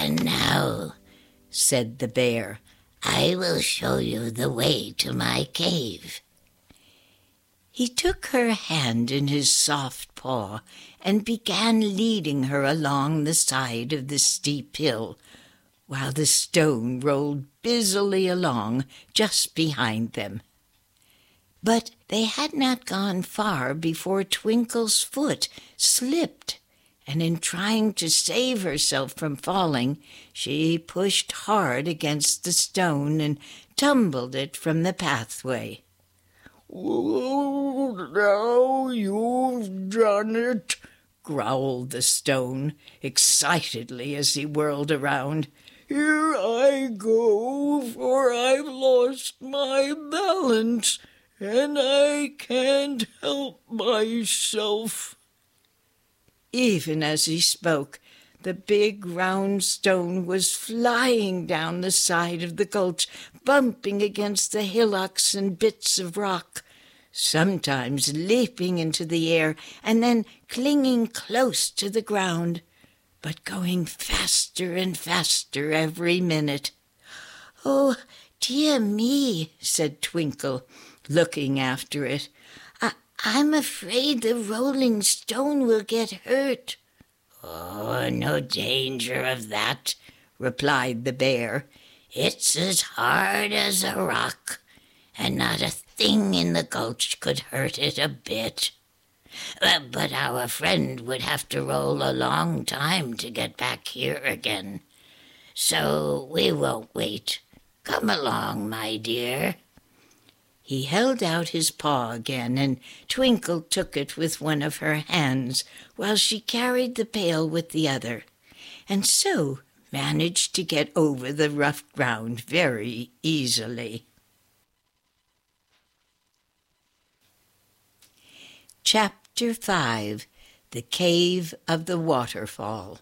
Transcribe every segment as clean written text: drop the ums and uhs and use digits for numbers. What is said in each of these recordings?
"And now," said the bear, "I will show you the way to my cave." He took her hand in his soft paw and began leading her along the side of the steep hill, while the stone rolled busily along just behind them. But they had not gone far before Twinkle's foot slipped, and in trying to save herself from falling, she pushed hard against the stone and tumbled it from the pathway. "Oh, now you've done it," growled the stone excitedly as he whirled around. "Here I go, for I've lost my balance, and I can't help myself." Even as he spoke, the big round stone was flying down the side of the gulch, bumping against the hillocks and bits of rock, sometimes leaping into the air and then clinging close to the ground, but going faster and faster every minute. "Oh, dear me," said Twinkle, looking after it. I'm afraid the rolling stone will get hurt." "Oh, no danger of that," replied the bear. "It's as hard as a rock, and not a thing in the gulch could hurt it a bit. But our friend would have to roll a long time to get back here again. So we won't wait. Come along, my dear." He held out his paw again, and Twinkle took it with one of her hands while she carried the pail with the other, and so managed to get over the rough ground very easily. Chapter 5. The Cave of the Waterfall.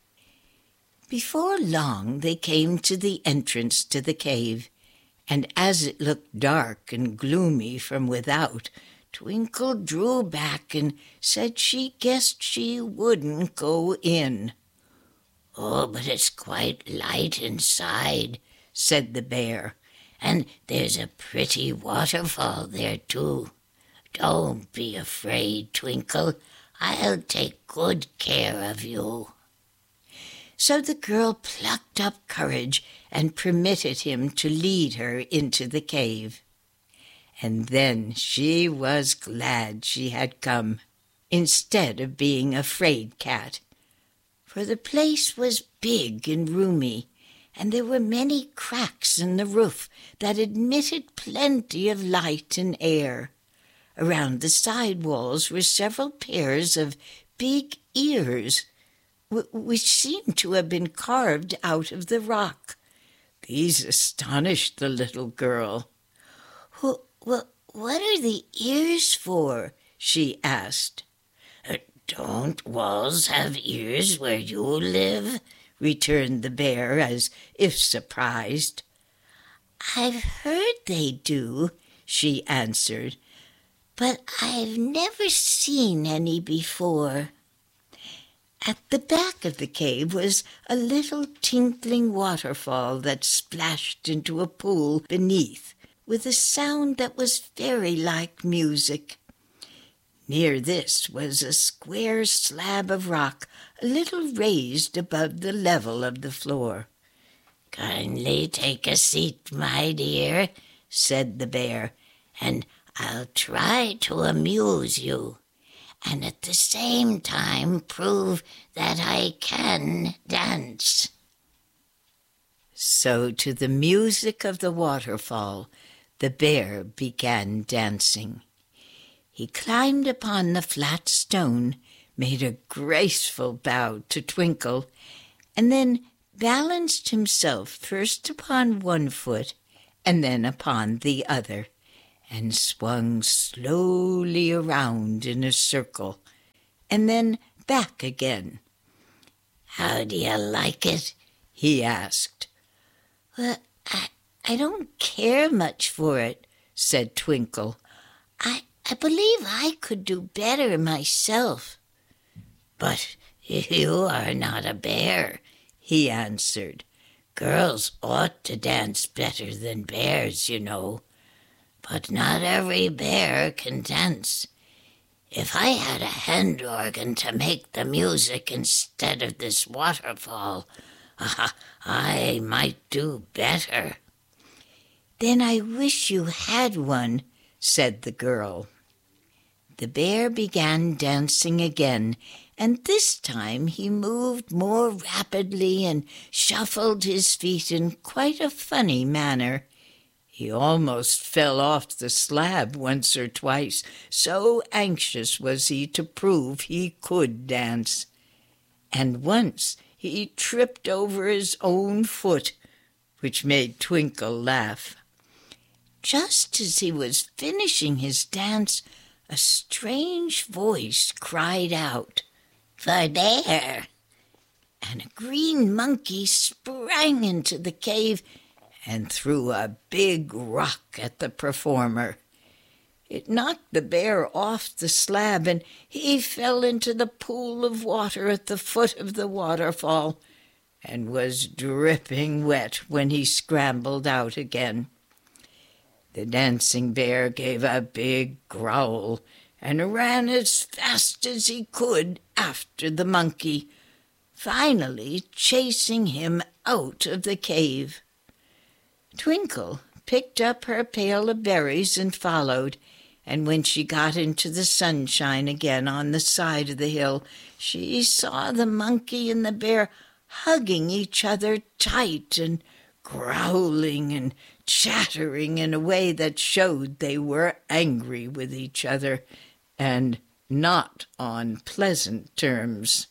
Before long they came to the entrance to the cave, and as it looked dark and gloomy from without, Twinkle drew back and said she guessed she wouldn't go in. "Oh, but it's quite light inside," said the bear, "and there's a pretty waterfall there, too. Don't be afraid, Twinkle. I'll take good care of you." So the girl plucked up courage and permitted him to lead her into the cave. And then she was glad she had come, instead of being a fraid-cat, for the place was big and roomy, and there were many cracks in the roof that admitted plenty of light and air. Around the side walls were several pairs of big ears, which seemed to have been carved out of the rock. These astonished the little girl. "What are the ears for?" she asked. "Don't walls have ears where you live?" returned the bear, as if surprised. "I've heard they do," she answered, "but I've never seen any before." At the back of the cave was a little tinkling waterfall that splashed into a pool beneath with a sound that was very like music. Near this was a square slab of rock a little raised above the level of the floor. "Kindly take a seat, my dear," said the bear, "and I'll try to amuse you, and at the same time prove that I can dance." So to the music of the waterfall, the bear began dancing. He climbed upon the flat stone, made a graceful bow to Twinkle, and then balanced himself first upon one foot and then upon the other, and swung slowly around in a circle, and then back again. "How do you like it?" he asked. "Well, I don't care much for it," said Twinkle. I believe I could do better myself." "But you are not a bear," he answered. "Girls ought to dance better than bears, you know. But not every bear can dance. If I had a hand organ to make the music instead of this waterfall, I might do better." "Then I wish you had one," said the girl. The bear began dancing again, and this time he moved more rapidly and shuffled his feet in quite a funny manner. He almost fell off the slab once or twice, so anxious was he to prove he could dance. And once he tripped over his own foot, which made Twinkle laugh. Just as he was finishing his dance, a strange voice cried out, "For bear!" and a green monkey sprang into the cave and threw a big rock at the performer. It knocked the bear off the slab, and he fell into the pool of water at the foot of the waterfall, and was dripping wet when he scrambled out again. The dancing bear gave a big growl and ran as fast as he could after the monkey, finally chasing him out of the cave. Twinkle picked up her pail of berries and followed, and when she got into the sunshine again on the side of the hill, she saw the monkey and the bear hugging each other tight and growling and chattering in a way that showed they were angry with each other and not on pleasant terms.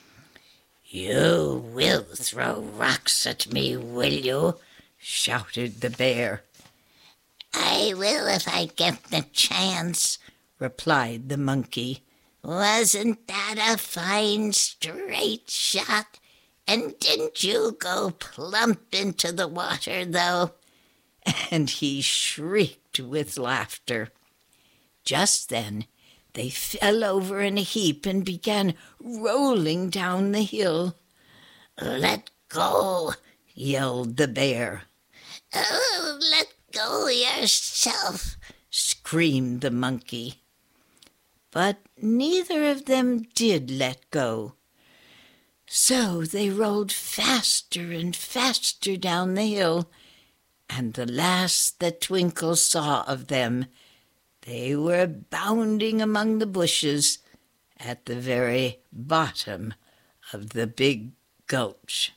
"You will throw rocks at me, will you?" shouted the bear. "I will if I get the chance," replied the monkey. "Wasn't that a fine straight shot? And didn't you go plump into the water, though?" And he shrieked with laughter. Just then they fell over in a heap and began rolling down the hill. "Let go!" yelled the bear. "Oh, let go yourself!" screamed the monkey. But neither of them did let go. So they rolled faster and faster down the hill, and the last that Twinkle saw of them, they were bounding among the bushes at the very bottom of the big gulch.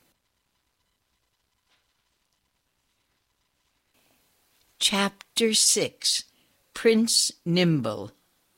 Chapter 6. Prince Nimble.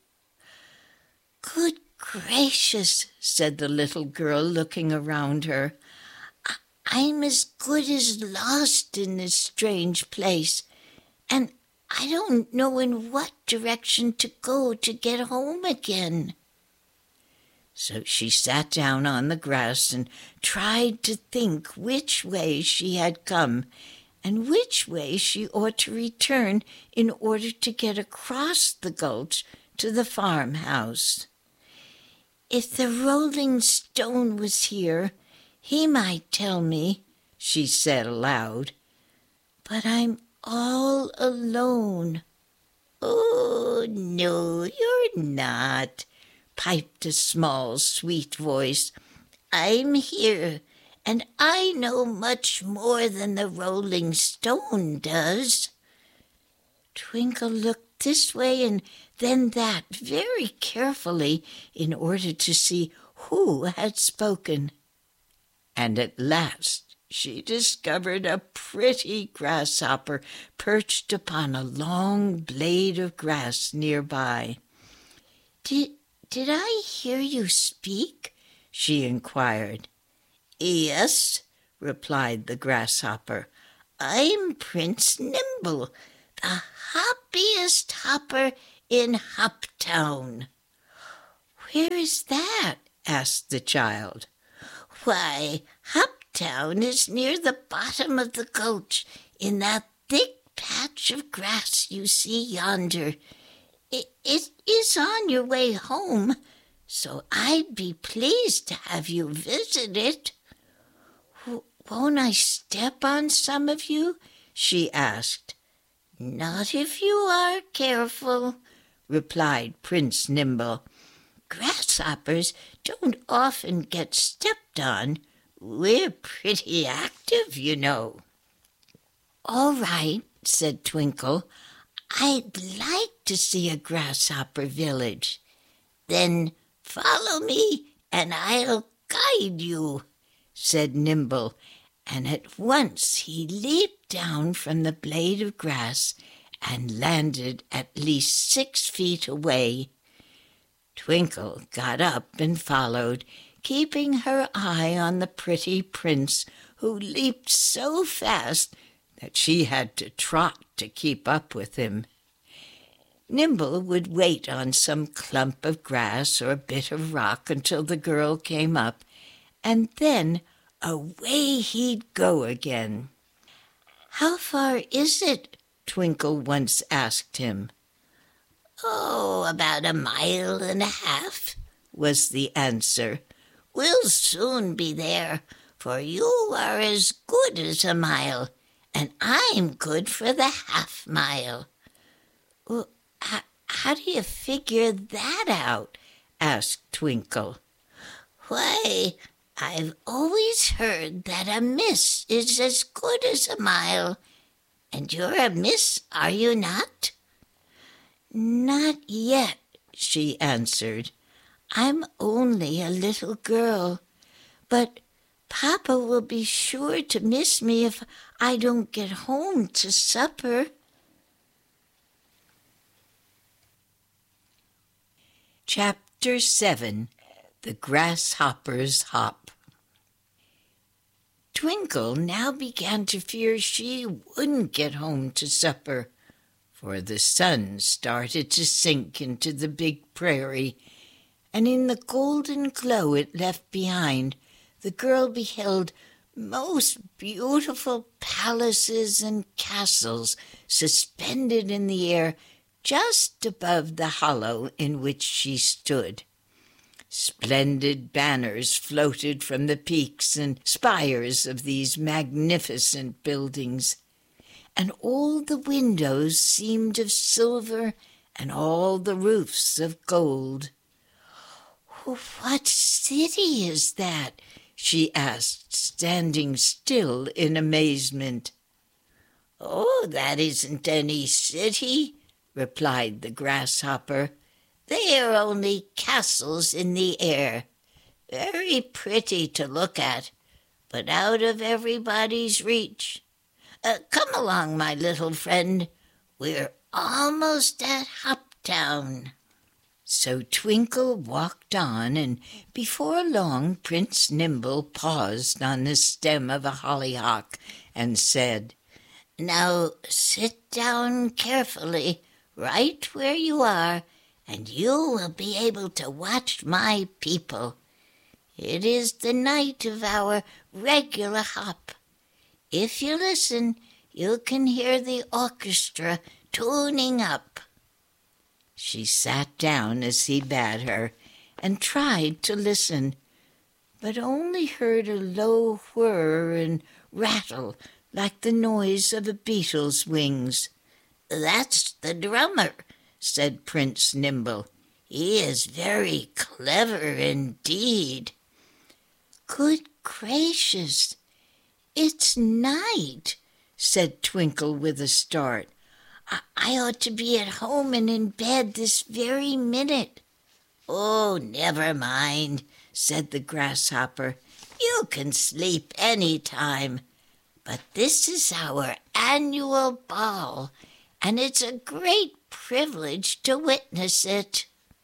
"Good gracious," said the little girl, looking around her. "I'm as good as lost in this strange place, and I don't know in what direction to go to get home again." So she sat down on the grass and tried to think which way she had come and which way she ought to return in order to get across the gulch to the farmhouse. "If the Rolling Stone was here, he might tell me," she said aloud. "But I'm all alone." "Oh, no, you're not," piped a small, sweet voice. "I'm here, and I know much more than the Rolling Stone does." Twinkle looked this way and then that very carefully in order to see who had spoken. And at last she discovered a pretty grasshopper perched upon a long blade of grass nearby. Did I hear you speak?" she inquired. "Yes," replied the grasshopper. "I'm Prince Nimble, the happiest hopper in Hoptown." "Where is that?" asked the child. "Why, Hoptown is near the bottom of the gulch, in that thick patch of grass you see yonder. It is on your way home, so I'd be pleased to have you visit it." Won't I step on some of you?" she asked. "Not if you are careful," replied Prince Nimble. "Grasshoppers don't often get stepped on. We're pretty active, you know." "All right," said Twinkle. "I'd like to see a grasshopper village." "Then follow me, and I'll guide you," said Nimble, and at once he leaped down from the blade of grass and landed at least 6 feet away. Twinkle got up and followed, keeping her eye on the pretty prince, who leaped so fast that she had to trot to keep up with him. Nimble would wait on some clump of grass or bit of rock until the girl came up, and then away he'd go again. "How far is it?" Twinkle once asked him. "Oh, about 1.5 miles," was the answer. "We'll soon be there, for you are as good as 1 mile, and I'm good for the 1/2 mile." "Well, how do you figure that out?" asked Twinkle. "Why, I've always heard that a miss is as good as 1 mile. And you're a miss, are you not?" "Not yet," she answered. "I'm only a little girl. But Papa will be sure to miss me if I don't get home to supper." Chapter 7. The Grasshopper's Hop. Twinkle now began to fear she wouldn't get home to supper, for the sun started to sink into the big prairie, and in the golden glow it left behind, the girl beheld most beautiful palaces and castles suspended in the air just above the hollow in which she stood. Splendid banners floated from the peaks and spires of these magnificent buildings, and all the windows seemed of silver and all the roofs of gold. "What city is that?" she asked, standing still in amazement. "Oh, that isn't any city," replied the grasshopper. "They are only castles in the air, very pretty to look at, but out of everybody's reach. Come along, my little friend. We're almost at Hoptown." So Twinkle walked on, and before long Prince Nimble paused on the stem of a hollyhock and said, "Now sit down carefully, right where you are, and you will be able to watch my people. It is the night of our regular hop. If you listen, you can hear the orchestra tuning up." She sat down as he bade her, and tried to listen, but only heard a low whir and rattle like the noise of a beetle's wings. "That's the drummer," said Prince Nimble. "He is very clever indeed." "Good gracious, it's night," said Twinkle with a start. I ought to be at home and in bed this very minute." "Oh, never mind," said the grasshopper. "You can sleep any time. But this is our annual ball, and it's a great privilege to witness it."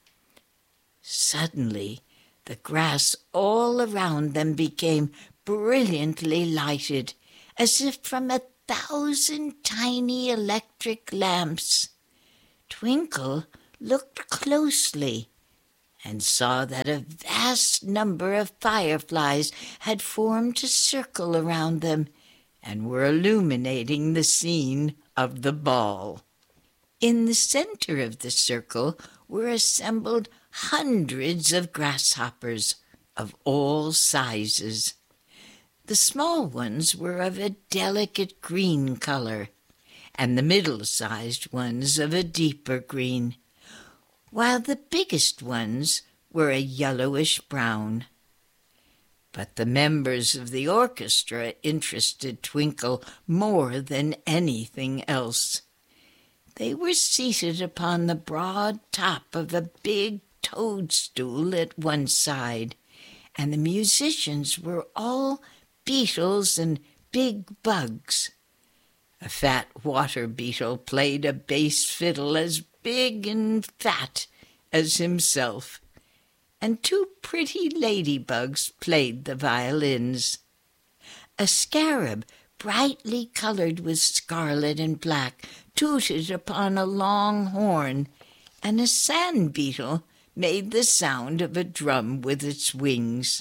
Suddenly, the grass all around them became brilliantly lighted, as if from 1,000 tiny electric lamps. Twinkle looked closely and saw that a vast number of fireflies had formed a circle around them and were illuminating the scene of the ball. In the center of the circle were assembled hundreds of grasshoppers of all sizes. The small ones were of a delicate green color, and the middle-sized ones of a deeper green, while the biggest ones were a yellowish brown. But the members of the orchestra interested Twinkle more than anything else. They were seated upon the broad top of a big toadstool at one side, and the musicians were all beetles and big bugs. A fat water beetle played a bass fiddle as big and fat as himself, and two pretty ladybugs played the violins. A scarab, brightly colored with scarlet and black, tooted upon a long horn, and a sand beetle made the sound of a drum with its wings.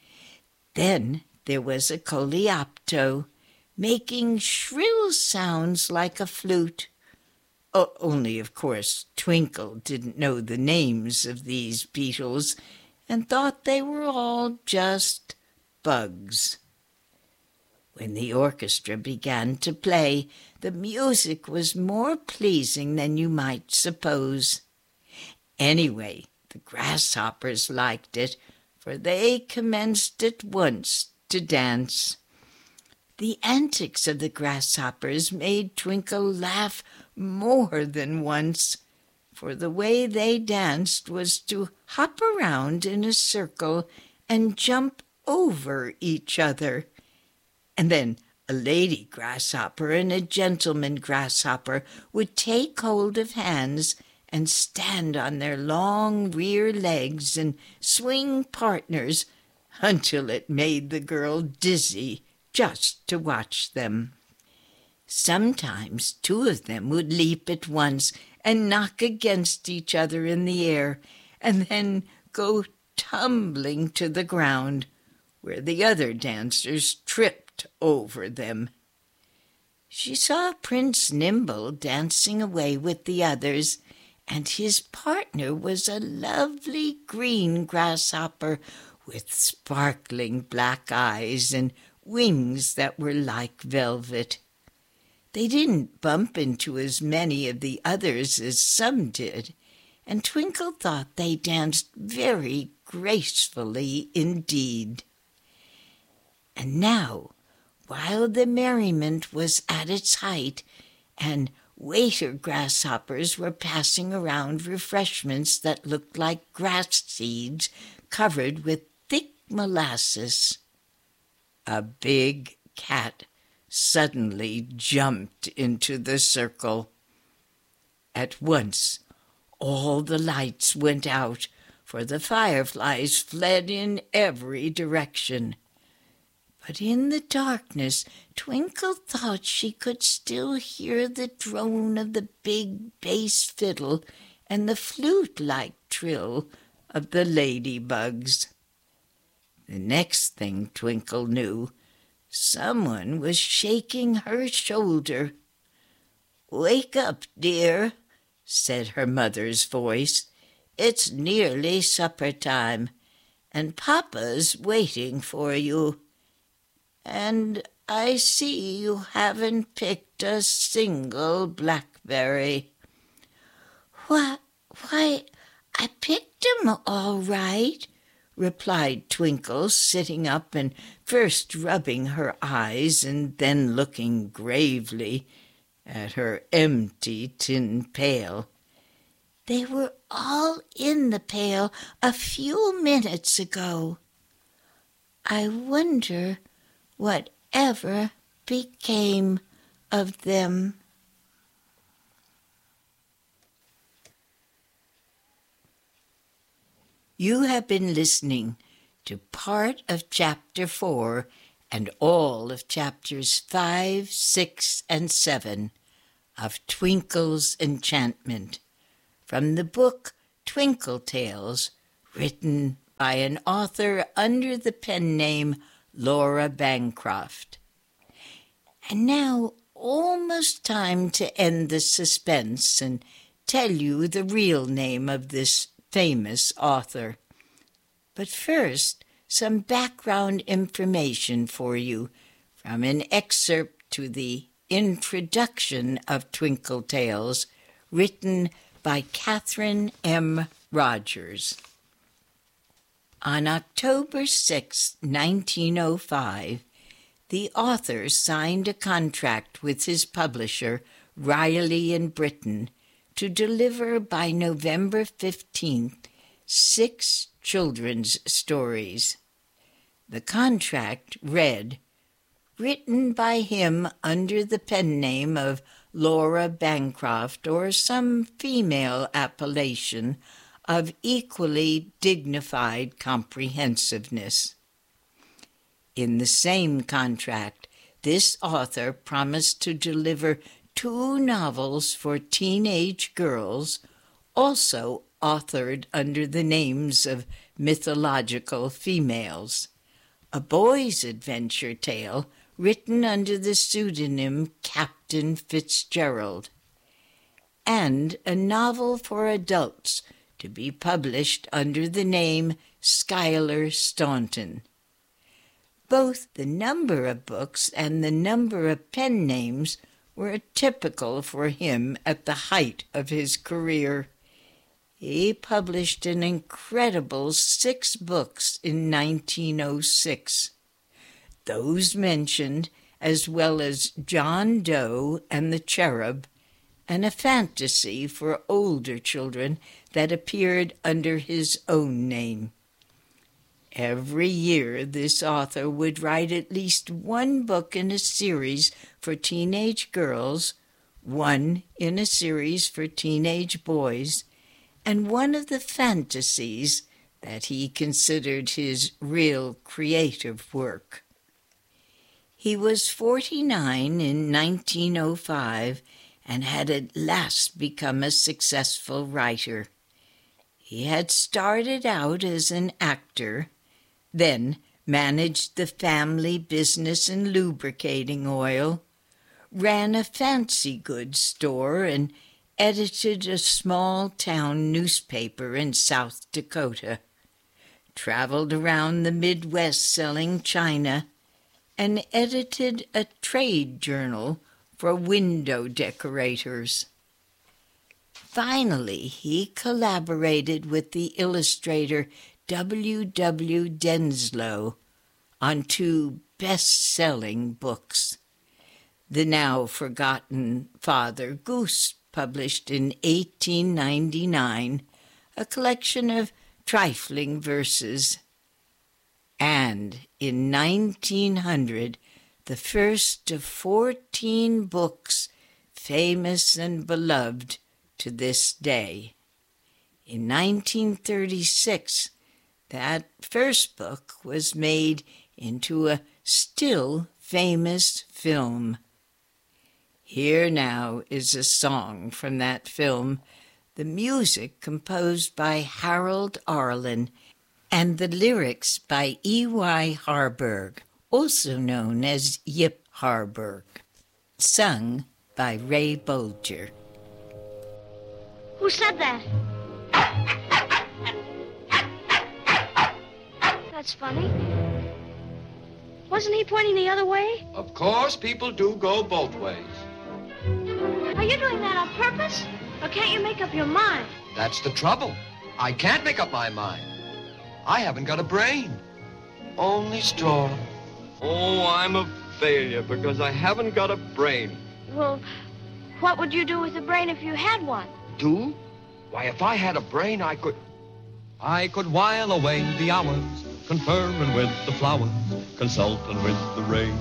Then there was a coleopto, making shrill sounds like a flute. Only, of course, Twinkle didn't know the names of these beetles and thought they were all just bugs. When the orchestra began to play, the music was more pleasing than you might suppose. Anyway, the grasshoppers liked it, for they commenced at once to dance. The antics of the grasshoppers made Twinkle laugh more than once, for the way they danced was to hop around in a circle and jump over each other. And then a lady grasshopper and a gentleman grasshopper would take hold of hands and stand on their long rear legs and swing partners until it made the girl dizzy just to watch them. Sometimes two of them would leap at once and knock against each other in the air, and then go tumbling to the ground, where the other dancers tripped over them. She saw Prince Nimble dancing away with the others, and his partner was a lovely green grasshopper with sparkling black eyes and wings that were like velvet. They didn't bump into as many of the others as some did, and Twinkle thought they danced very gracefully indeed. And now, while the merriment was at its height, and waiter grasshoppers were passing around refreshments that looked like grass seeds covered with thick molasses, a big cat suddenly jumped into the circle. At once all the lights went out, for the fireflies fled in every direction. But in the darkness Twinkle thought she could still hear the drone of the big bass fiddle and the flute-like trill of the ladybugs. The next thing Twinkle knew, someone was shaking her shoulder. "Wake up, dear," said her mother's voice. "It's nearly supper time, and Papa's waiting for you. And I see you haven't picked a single blackberry." Why, I picked 'em all right," replied Twinkle, sitting up and first rubbing her eyes and then looking gravely at her empty tin pail. "They were all in the pail a few minutes ago. I wonder whatever became of them." You have been listening to part of Chapter 4 and all of Chapters 5, 6, and 7 of Twinkle's Enchantment from the book Twinkle Tales, written by an author under the pen name Laura Bancroft. And now almost time to end the suspense and tell you the real name of this famous author. But first, some background information for you from an excerpt to the introduction of Twinkle Tales, written by Catherine M. Rogers. On October 6, 1905, the author signed a contract with his publisher, Riley and Britton, to deliver by November 15th 6 children's stories. The contract read, written by him under the pen name of Laura Bancroft or some female appellation of equally dignified comprehensiveness. In the same contract, this author promised to deliver 2 novels for teenage girls, also authored under the names of mythological females, a boy's adventure tale written under the pseudonym Captain Fitzgerald, and a novel for adults to be published under the name Schuyler Staunton. Both the number of books and the number of pen names were typical for him at the height of his career. He published an incredible 6 books in 1906. Those mentioned, as well as John Doe and the Cherub, and a fantasy for older children that appeared under his own name. Every year, this author would write at least 1 book in a series for teenage girls, 1 in a series for teenage boys, and 1 of the fantasies that he considered his real creative work. He was 49 in 1905 and had at last become a successful writer. He had started out as an actor, then managed the family business in lubricating oil, ran a fancy goods store, and edited a small-town newspaper in South Dakota, traveled around the Midwest selling china, and edited a trade journal for window decorators. Finally, he collaborated with the illustrator W. W. Denslow on 2 best-selling books. The now-forgotten Father Goose, published in 1899, a collection of trifling verses, and in 1900, the first of 14 books famous and beloved to this day. In 1936, that first book was made into a still famous film. Here now is a song from that film, the music composed by Harold Arlen, and the lyrics by E.Y. Harburg, also known as Yip Harburg, sung by Ray Bolger. Who said that? That's funny. Wasn't he pointing the other way? Of course, people do go both ways. Are you doing that on purpose? Or can't you make up your mind? That's the trouble. I can't make up my mind. I haven't got a brain. Only straw. Oh, I'm a failure because I haven't got a brain. Well, what would you do with a brain if you had one? Do? Why, if I had a brain, I could while away the hours, conferring with the flowers, consulting with the rain.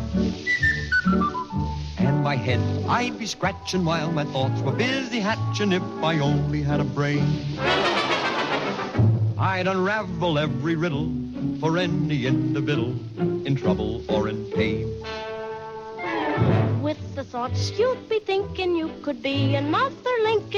And my head I'd be scratching while my thoughts were busy hatching if I only had a brain. I'd unravel every riddle for any individual in trouble or in pain. With the thoughts you'd be thinking you could be another Lincoln.